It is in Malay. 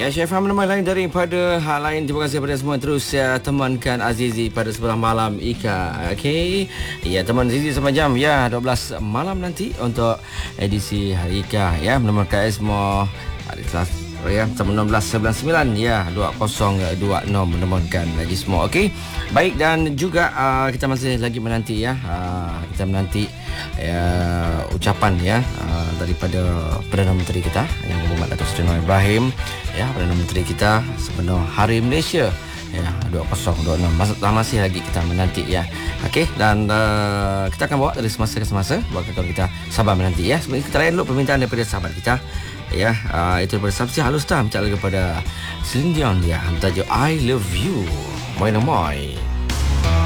Ya, Chef Ham, nama lain daripada hal lain. Terima kasih kepada semua terus temankan Azizi pada sebelah malam Ika. Okey. Ya, teman Azizi sampai jam 12 malam nanti untuk edisi Hari Ika ya. Menemukan semua hari Selasa ya, 16999 ya 2026 menemukan lagi semua. Okey. Baik, dan juga kita masih lagi menanti ya. Kita menanti ucapan ya daripada Perdana Menteri kita Yang Berhormat Datuk Seri Anwar Ibrahim ya, Perdana Menteri kita sepenuh Hari Malaysia ya 2026. Masih lagi kita menanti ya. Okey, dan kita akan bawa dari semasa ke semasa. Kalau kita sabar menanti ya. Sebenarnya kita layan dulu permintaan daripada sahabat kita ya. Itu daripada Samsi Halustam, minta lagi kepada Celine Dion dia, tajuk I Love You. Moi.